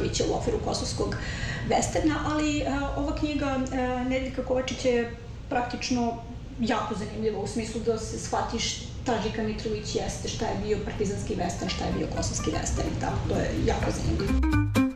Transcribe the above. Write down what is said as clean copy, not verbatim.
Mitrovića u okviru kosovskog vesterna, ali ova knjiga Nedeljka Kovačića je praktično jako zanimljiva u smislu da se shvati šta Žika Mitrović jeste, šta je bio partizanski vestern, šta je bio kosovski vestern, tako to je jako zanimljivo.